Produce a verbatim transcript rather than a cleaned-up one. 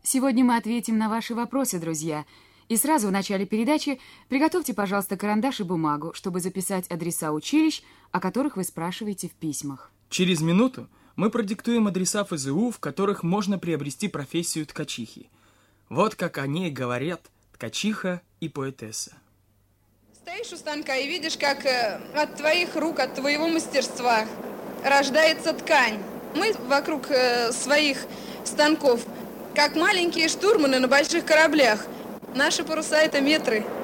Сегодня мы ответим на ваши вопросы, друзья. И сразу в начале передачи приготовьте, пожалуйста, карандаш и бумагу, чтобы записать адреса училищ, о которых вы спрашиваете в письмах. Через минуту мы продиктуем адреса эф зэ у, в которых можно приобрести профессию ткачихи. Вот как о ней говорят ткачиха и поэтесса. Стоишь у станка и видишь, как э, от твоих рук, от твоего мастерства рождается ткань. Мы вокруг э, своих станков, как маленькие штурманы на больших кораблях. Наши паруса – это метры.